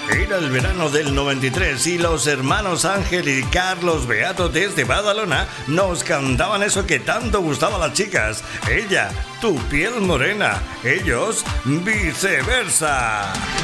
Era el verano del 93 y los hermanos Ángel y Carlos Beato desde Badalona nos cantaban eso que tanto gustaba a las chicas. Ella, Tu piel morena. Ellos, Viceversa.